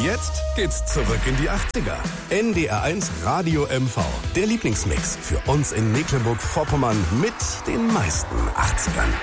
Jetzt geht's zurück in die 80er. NDR1 Radio MV. Der Lieblingsmix für uns in Mecklenburg-Vorpommern mit den meisten 80ern.